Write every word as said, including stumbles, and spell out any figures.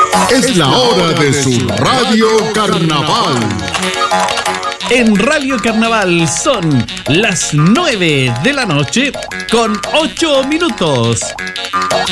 Es la hora de su Radio Carnaval. En Radio Carnaval son las nueve de la noche con ocho minutos.